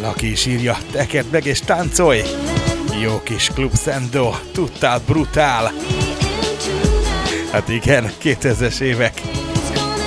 Laki is írja, tekerd meg és táncolj! Jó kis Club Sendo, tudtál brutál! Hát igen, 2000-es évek.